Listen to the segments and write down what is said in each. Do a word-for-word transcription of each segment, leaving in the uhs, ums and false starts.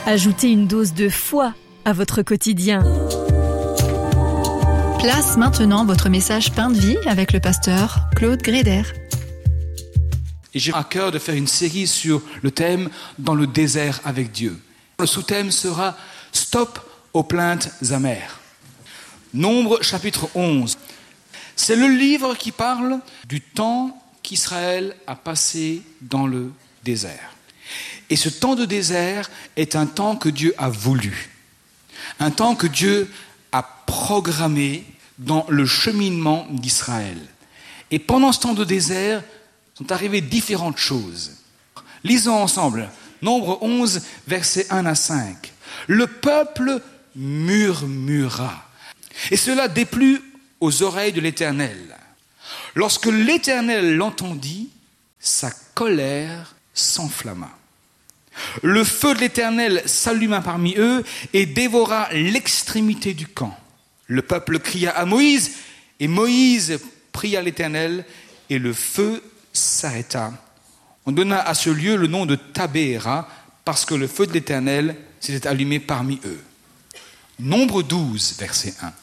Ajoutez une dose de foi à votre quotidien. Place maintenant votre message Pain de vie avec le pasteur Claude Gréder. Et j'ai à cœur de faire une série sur le thème « Dans le désert avec Dieu ». Le sous-thème sera « Stop aux plaintes amères ». Nombre chapitre onze. C'est le livre qui parle du temps qu'Israël a passé dans le désert. Et ce temps de désert est un temps que Dieu a voulu. Un temps que Dieu a programmé dans le cheminement d'Israël. Et pendant ce temps de désert, sont arrivées différentes choses. Lisons ensemble, Nombre onze, versets un à cinq. Le peuple murmura, et cela déplut aux oreilles de l'Éternel. Lorsque l'Éternel l'entendit, sa colère s'enflamma. Le feu de l'Éternel s'alluma parmi eux et dévora l'extrémité du camp. Le peuple cria à Moïse, et Moïse pria l'Éternel, et le feu s'arrêta. On donna à ce lieu le nom de Tabéra, parce que le feu de l'Éternel s'était allumé parmi eux. Nombre douze, verset un.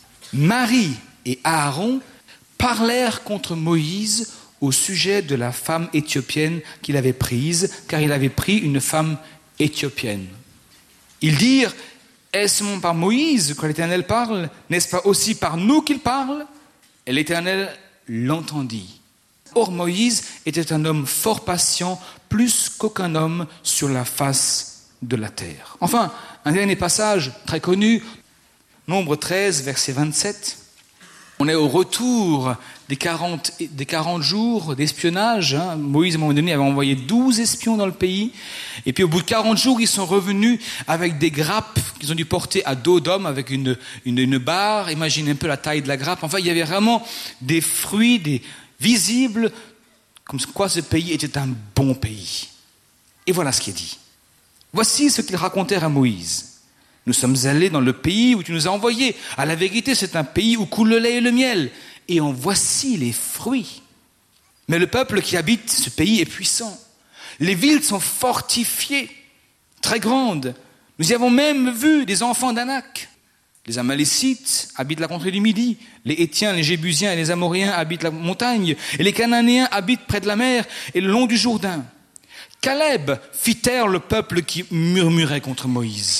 Marie et Aaron parlèrent contre Moïse au sujet de la femme éthiopienne qu'il avait prise, car il avait pris une femme éthiopienne. Ils dirent, est-ce par Moïse que l'Éternel parle? N'est-ce pas aussi par nous qu'il parle? Et l'Éternel l'entendit. Or Moïse était un homme fort patient, plus qu'aucun homme sur la face de la terre. Enfin, un dernier passage très connu, Nombre treize, verset vingt-sept. On est au retour des quarante, des quarante jours d'espionnage. Hein. Moïse, à un moment donné, avait envoyé douze espions dans le pays. Et puis au bout de quarante jours, ils sont revenus avec des grappes qu'ils ont dû porter à dos d'homme avec une, une, une barre. Imaginez un peu la taille de la grappe. Enfin, il y avait vraiment des fruits, des visibles, comme quoi ce pays était un bon pays. Et voilà ce qui est dit. Voici ce qu'ils racontèrent à Moïse. Nous sommes allés dans le pays où tu nous as envoyés. À la vérité, c'est un pays où coule le lait et le miel. Et en voici les fruits. Mais le peuple qui habite ce pays est puissant. Les villes sont fortifiées, très grandes. Nous y avons même vu des enfants d'Anak. Les Amalécites habitent la contrée du Midi. Les Hétiens, les Jébusiens et les Amoréens habitent la montagne. Et les Cananéens habitent près de la mer et le long du Jourdain. Caleb fit taire le peuple qui murmurait contre Moïse.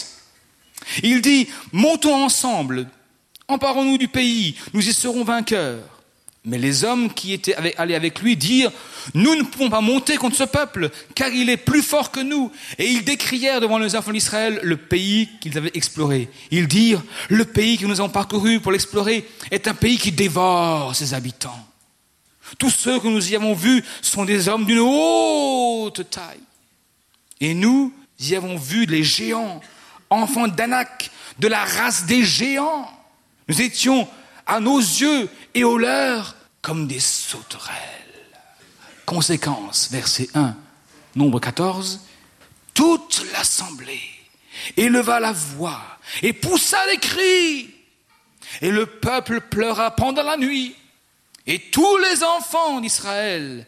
Il dit, montons ensemble, emparons-nous du pays, nous y serons vainqueurs. Mais les hommes qui étaient allés avec lui dirent, nous ne pouvons pas monter contre ce peuple, car il est plus fort que nous. Et ils décrièrent devant les enfants d'Israël le pays qu'ils avaient exploré. Ils dirent, le pays que nous avons parcouru pour l'explorer est un pays qui dévore ses habitants. Tous ceux que nous y avons vus sont des hommes d'une haute taille. Et nous y avons vu les géants, enfants d'Anak, de la race des géants. Nous étions à nos yeux et aux leurs comme des sauterelles. Conséquence, verset un, Nombre quatorze. Toute l'assemblée éleva la voix et poussa des cris. Et le peuple pleura pendant la nuit. Et tous les enfants d'Israël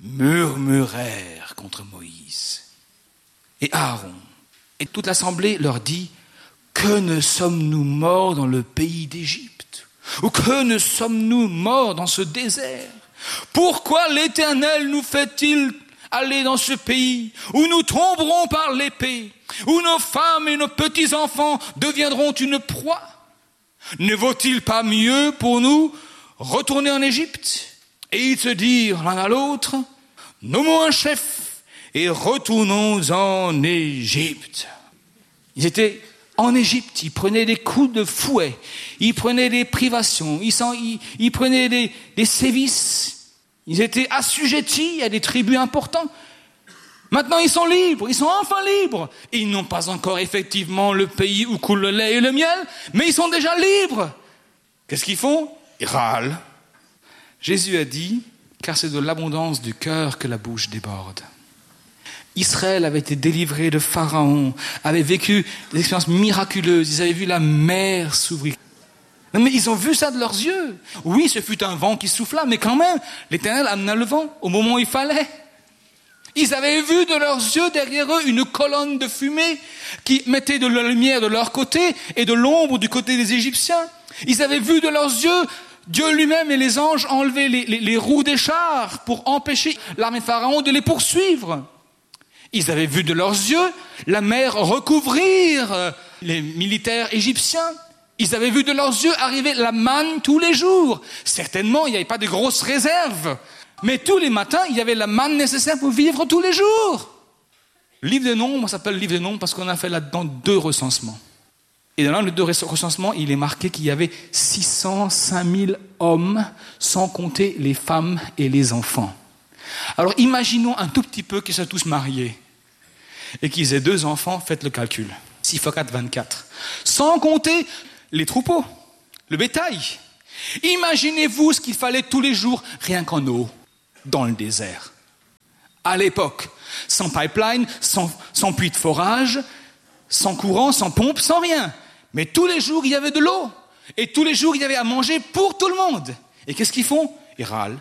murmurèrent contre Moïse. Et Aaron et toute l'assemblée leur dit, que ne sommes-nous morts dans le pays d'Égypte? Ou que ne sommes-nous morts dans ce désert? Pourquoi l'Éternel nous fait-il aller dans ce pays où nous tomberons par l'épée, où nos femmes et nos petits-enfants deviendront une proie? Ne vaut-il pas mieux pour nous retourner en Égypte? Et ils se dirent l'un à l'autre, nommons un chef et retournons en Égypte. Ils étaient en Égypte, ils prenaient des coups de fouet, ils prenaient des privations, ils, ils, ils prenaient des, des sévices, ils étaient assujettis à des tributs importants. Maintenant ils sont libres, ils sont enfin libres. Et ils n'ont pas encore effectivement le pays où coule le lait et le miel, mais ils sont déjà libres. Qu'est-ce qu'ils font? Ils râlent. Jésus a dit, car c'est de l'abondance du cœur que la bouche déborde. Israël avait été délivré de Pharaon, avait vécu des expériences miraculeuses, ils avaient vu la mer s'ouvrir. Non, mais ils ont vu ça de leurs yeux. Oui, ce fut un vent qui souffla, mais quand même, l'Éternel amena le vent au moment où il fallait. Ils avaient vu de leurs yeux derrière eux une colonne de fumée qui mettait de la lumière de leur côté et de l'ombre du côté des Égyptiens. Ils avaient vu de leurs yeux Dieu lui-même et les anges enlever les, les, les roues des chars pour empêcher l'armée de Pharaon de les poursuivre. Ils avaient vu de leurs yeux la mer recouvrir les militaires égyptiens. Ils avaient vu de leurs yeux arriver la manne tous les jours. Certainement, il n'y avait pas de grosses réserves. Mais tous les matins, il y avait la manne nécessaire pour vivre tous les jours. Le livre des Nombres s'appelle le livre des Nombres parce qu'on a fait là-dedans deux recensements. Et dans l'un des deux recensements, il est marqué qu'il y avait six cent cinq mille hommes, sans compter les femmes et les enfants. Alors imaginons un tout petit peu qu'ils soient tous mariés et qu'ils aient deux enfants, faites le calcul. six fois quatre, vingt-quatre. Sans compter les troupeaux, le bétail. Imaginez-vous ce qu'il fallait tous les jours, rien qu'en eau, dans le désert. À l'époque, sans pipeline, sans, sans puits de forage, sans courant, sans pompe, sans rien. Mais tous les jours, il y avait de l'eau. Et tous les jours, il y avait à manger pour tout le monde. Et qu'est-ce qu'ils font? Ils râlent.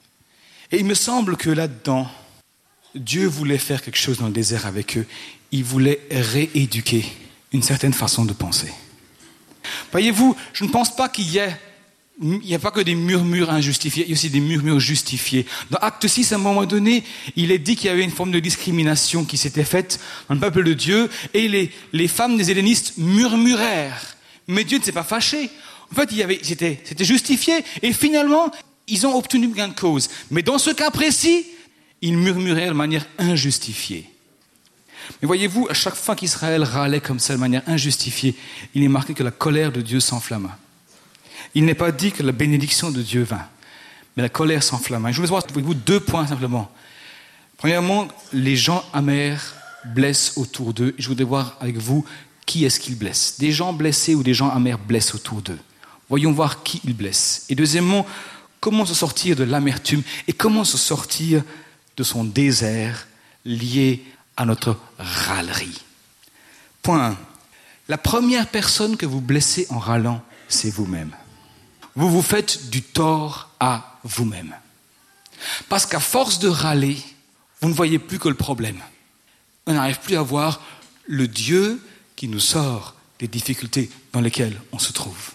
Et il me semble que là-dedans, Dieu voulait faire quelque chose dans le désert avec eux. Il voulait rééduquer une certaine façon de penser. Voyez-vous, je ne pense pas qu'il y ait, il n'y a pas que des murmures injustifiés, il y a aussi des murmures justifiés. Dans Acte six, à un moment donné, il est dit qu'il y avait une forme de discrimination qui s'était faite dans le peuple de Dieu, et les, les femmes des hellénistes murmurèrent. Mais Dieu ne s'est pas fâché. En fait, il y avait, c'était, c'était justifié, et finalement, ils ont obtenu gain de cause. Mais dans ce cas précis, ils murmuraient de manière injustifiée. Mais voyez-vous, à chaque fois qu'Israël râlait comme ça de manière injustifiée, il est marqué que la colère de Dieu s'enflamma. Il n'est pas dit que la bénédiction de Dieu vint, mais la colère s'enflamma. Je voudrais voir avec vous deux points simplement. Premièrement, les gens amers blessent autour d'eux. Je voudrais voir avec vous qui est-ce qu'ils blessent. Des gens blessés ou des gens amers blessent autour d'eux. Voyons voir qui ils blessent. Et deuxièmement, comment se sortir de l'amertume et comment se sortir de son désert lié à notre râlerie. Point un. La première personne que vous blessez en râlant, c'est vous-même. Vous vous faites du tort à vous-même. Parce qu'à force de râler, vous ne voyez plus que le problème. On n'arrive plus à voir le Dieu qui nous sort des difficultés dans lesquelles on se trouve.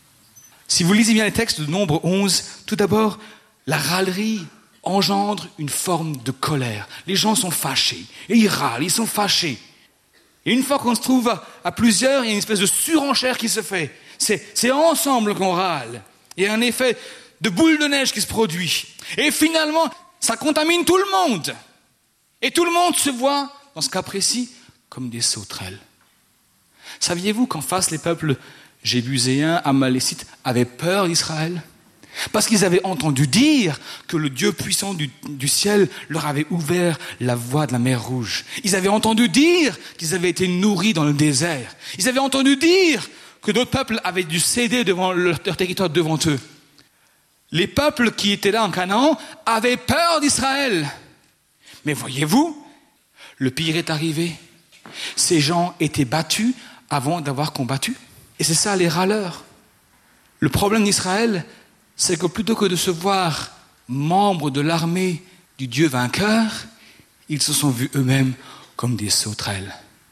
Si vous lisez bien les textes de Nombre onze, tout d'abord, la râlerie engendre une forme de colère. Les gens sont fâchés, et ils râlent, ils sont fâchés. Et une fois qu'on se trouve à, à plusieurs, il y a une espèce de surenchère qui se fait. C'est, c'est ensemble qu'on râle. Il y a un effet de boule de neige qui se produit. Et finalement, ça contamine tout le monde. Et tout le monde se voit, dans ce cas précis, comme des sauterelles. Saviez-vous qu'en face, les peuples jébuséens, amalécites, avaient peur d'Israël? Parce qu'ils avaient entendu dire que le Dieu puissant du, du ciel leur avait ouvert la voie de la mer Rouge. Ils avaient entendu dire qu'ils avaient été nourris dans le désert. Ils avaient entendu dire que d'autres peuples avaient dû céder devant leur, leur territoire devant eux. Les peuples qui étaient là en Canaan avaient peur d'Israël. Mais voyez-vous, le pire est arrivé. Ces gens étaient battus avant d'avoir combattu. Et c'est ça les râleurs. Le problème d'Israël, c'est que plutôt que de se voir membres de l'armée du Dieu vainqueur, ils se sont vus eux-mêmes comme des sauterelles.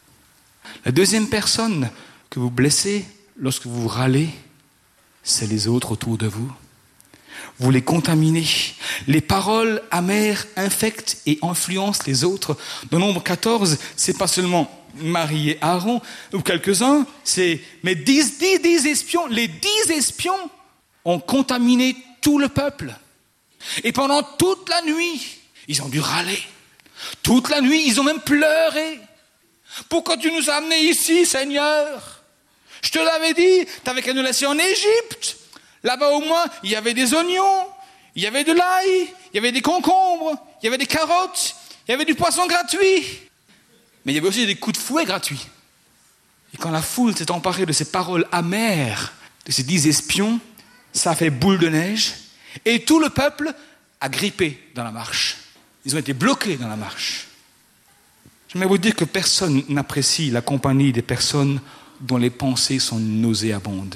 La deuxième personne que vous blessez lorsque vous râlez, c'est les autres autour de vous. Vous les contaminez. Les paroles amères infectent et influencent les autres. Dans Nombre quatorze, c'est pas seulement Marie et Aaron, ou quelques-uns, c'est mais dix, dix, dix espions, les dix espions ont contaminé tout le peuple. Et pendant toute la nuit, ils ont dû râler. Toute la nuit, ils ont même pleuré. Pourquoi tu nous as amenés ici, Seigneur? Je te l'avais dit, tu avais qu'à nous laisser en Égypte. Là-bas, au moins, il y avait des oignons, il y avait de l'ail, il y avait des concombres, il y avait des carottes, il y avait du poisson gratuit. Mais il y avait aussi des coups de fouet gratuits. Et quand la foule s'est emparée de ces paroles amères, de ces dix espions, ça a fait boule de neige, et tout le peuple a grippé dans la marche. Ils ont été bloqués dans la marche. J'aimerais vous dire que personne n'apprécie la compagnie des personnes dont les pensées sont nauséabondes.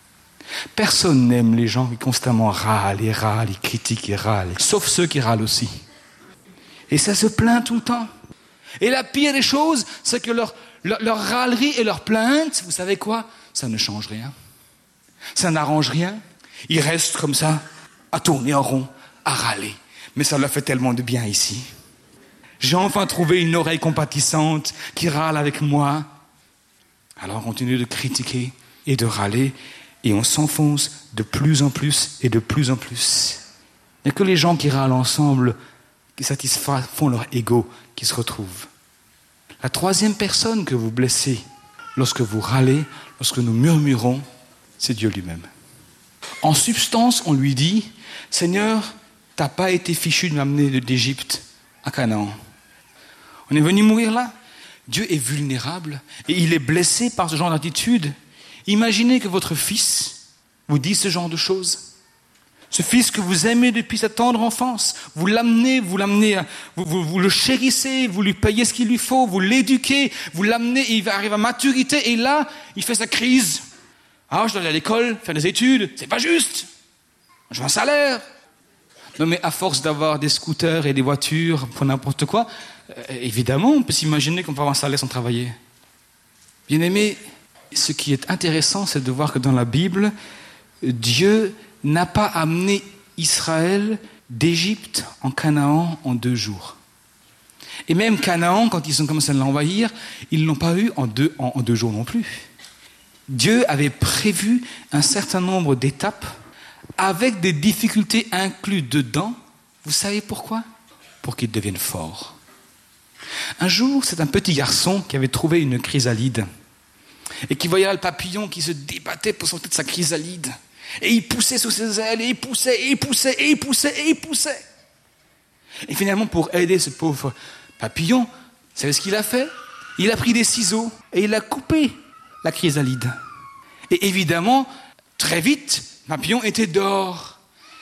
Personne n'aime les gens qui constamment râlent et râlent, ils critiquent et râlent, sauf ceux qui râlent aussi. Et ça se plaint tout le temps. Et la pire des choses, c'est que leur, leur, leur râlerie et leur plainte, vous savez quoi? Ça ne change rien. Ça n'arrange rien. Ils restent comme ça, à tourner en rond, à râler. Mais ça leur fait tellement de bien ici. J'ai enfin trouvé une oreille compatissante qui râle avec moi. Alors on continue de critiquer et de râler et on s'enfonce de plus en plus et de plus en plus. Il n'y a que les gens qui râlent ensemble, qui satisfont leur ego, qui se retrouvent. La troisième personne que vous blessez lorsque vous râlez, lorsque nous murmurons, c'est Dieu lui-même. En substance, on lui dit, Seigneur, t'as pas été fichu de m'amener d'Égypte à Canaan. On est venu mourir là. Dieu est vulnérable et il est blessé par ce genre d'attitude. Imaginez que votre fils vous dise ce genre de choses. Ce fils que vous aimez depuis sa tendre enfance, vous l'amenez, vous l'amenez, vous, vous, vous le chérissez, vous lui payez ce qu'il lui faut, vous l'éduquez, vous l'amenez, il va arriver à maturité et là, il fait sa crise. Ah, je dois aller à l'école, faire des études, c'est pas juste. Je veux un salaire. Non mais à force d'avoir des scooters et des voitures pour n'importe quoi, euh, évidemment, on peut s'imaginer qu'on peut avoir un salaire sans travailler. Bien aimé, ce qui est intéressant, c'est de voir que dans la Bible, Dieu n'a pas amené Israël d'Égypte en Canaan en deux jours. Et même Canaan, quand ils ont commencé à l'envahir, ils ne l'ont pas eu en deux, en, en deux jours non plus. Dieu avait prévu un certain nombre d'étapes avec des difficultés incluses dedans. Vous savez pourquoi? Pour qu'ils deviennent forts. Un jour, c'est un petit garçon qui avait trouvé une chrysalide et qui voyait le papillon qui se débattait pour sortir de sa chrysalide. Et il poussait sous ses ailes, et il poussait, et il poussait, et il poussait, et il poussait. Et finalement, pour aider ce pauvre papillon, vous savez ce qu'il a fait? Il a pris des ciseaux et il a coupé la chrysalide. Et évidemment, très vite, le papillon était dehors.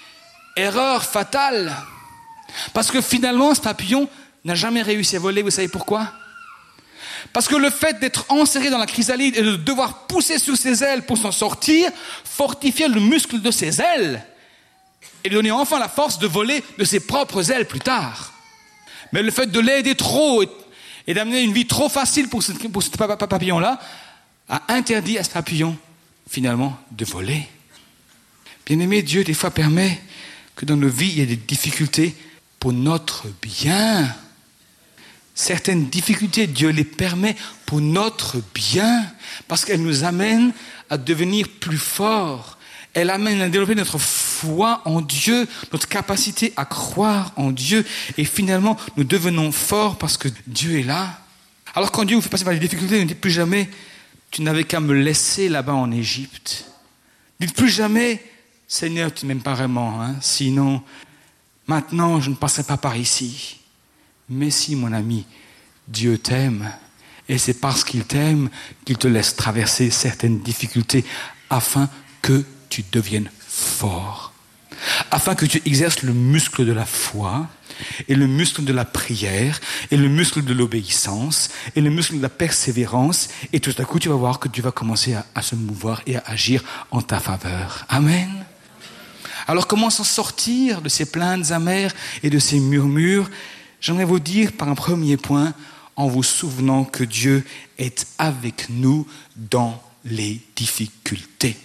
Erreur fatale. Parce que finalement, ce papillon n'a jamais réussi à voler. Vous savez pourquoi? Parce que le fait d'être enserré dans la chrysalide et de devoir pousser sous ses ailes pour s'en sortir, fortifiait le muscle de ses ailes et lui donnait enfin la force de voler de ses propres ailes plus tard. Mais le fait de l'aider trop et, et d'amener une vie trop facile pour ce, pour ce papillon-là a interdit à ce papillon, finalement, de voler. Bien-aimé, Dieu, des fois, permet que dans nos vies, il y ait des difficultés pour notre bien. Certaines difficultés, Dieu les permet pour notre bien, parce qu'elles nous amènent à devenir plus forts. Elle amène à développer notre foi en Dieu, notre capacité à croire en Dieu. Et finalement, nous devenons forts parce que Dieu est là. Alors quand Dieu vous fait passer par des difficultés, ne dites plus jamais, tu n'avais qu'à me laisser là-bas en Égypte. Dites plus jamais, Seigneur, tu ne m'aimes pas vraiment, hein, sinon, maintenant, je ne passerai pas par ici. Mais si, mon ami, Dieu t'aime, et c'est parce qu'il t'aime qu'il te laisse traverser certaines difficultés afin que tu deviennes fort, afin que tu exerces le muscle de la foi, et le muscle de la prière, et le muscle de l'obéissance, et le muscle de la persévérance, et tout à coup tu vas voir que Dieu va commencer à, à se mouvoir et à agir en ta faveur. Amen. Alors comment s'en sortir de ces plaintes amères et de ces murmures? J'aimerais vous dire par un premier point, en vous souvenant que Dieu est avec nous dans les difficultés.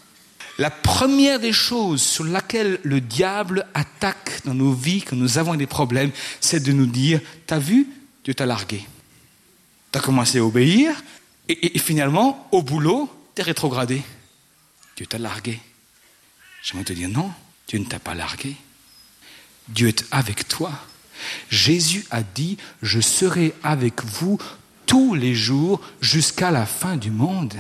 La première des choses sur laquelle le diable attaque dans nos vies, quand nous avons des problèmes, c'est de nous dire, t'as vu, Dieu t'a largué. T'as commencé à obéir, et, et, et finalement, au boulot, t'es rétrogradé. Dieu t'a largué. J'aimerais te dire, non, Dieu ne t'a pas largué. Dieu est avec toi. Jésus a dit, je serai avec vous tous les jours jusqu'à la fin du monde.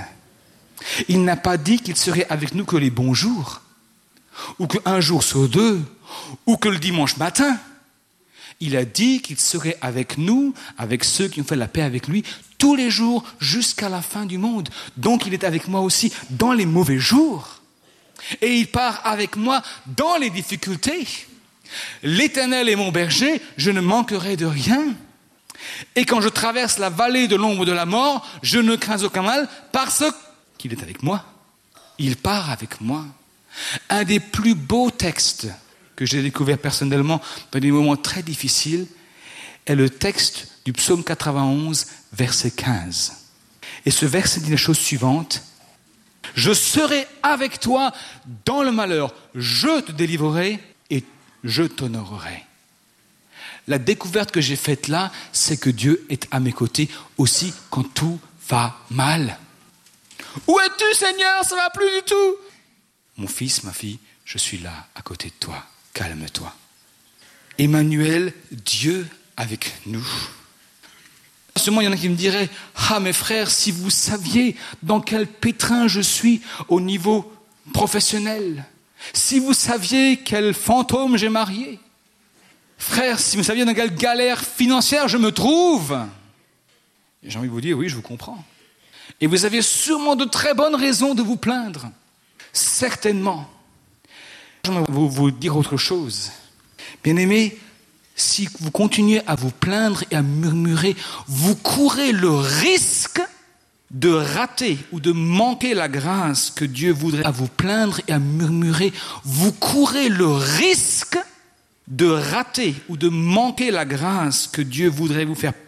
Il n'a pas dit qu'il serait avec nous que les bons jours, ou qu'un jour sur deux, ou que le dimanche matin. Il a dit qu'il serait avec nous, avec ceux qui ont fait la paix avec lui, tous les jours jusqu'à la fin du monde. Donc il est avec moi aussi dans les mauvais jours. Et il part avec moi dans les difficultés. L'Éternel est mon berger, je ne manquerai de rien. Et quand je traverse la vallée de l'ombre de la mort, je ne crains aucun mal parce qu'il est avec moi. Il part avec moi. Un des plus beaux textes que j'ai découvert personnellement dans des moments très difficiles est le texte du psaume quatre-vingt-onze, verset quinze. Et ce verset dit la chose suivante. « Je serai avec toi dans le malheur, je te délivrerai et je t'honorerai. » La découverte que j'ai faite là, c'est que Dieu est à mes côtés aussi quand tout va mal. Où es-tu, Seigneur? Ça ne va plus du tout. Mon fils, ma fille, je suis là, à côté de toi. Calme-toi. Emmanuel, Dieu avec nous. Seulement, il y en a qui me diraient, ah mes frères, si vous saviez dans quel pétrin je suis au niveau professionnel, si vous saviez quel fantôme j'ai marié, frère, si vous saviez dans quelle galère financière je me trouve, j'ai envie de vous dire, oui, je vous comprends. Et vous avez sûrement de très bonnes raisons de vous plaindre. Certainement. J'aimerais vous, vous dire autre chose. Bien-aimés, si vous continuez à vous plaindre et à murmurer, vous courez le risque de rater ou de manquer la grâce que Dieu voudrait. À vous plaindre et à murmurer, vous courez le risque de rater ou de manquer la grâce que Dieu voudrait vous faire